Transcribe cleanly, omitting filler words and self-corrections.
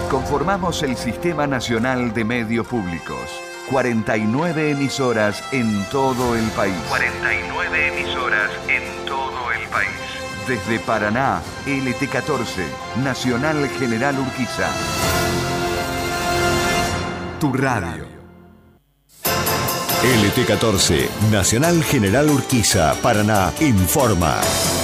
Conformamos el Sistema Nacional de Medios Públicos. 49 emisoras en todo el país. 49 emisoras en todo el país. Desde Paraná, LT14, Nacional General Urquiza. Tu radio. LT14, Nacional General Urquiza, Paraná, informa.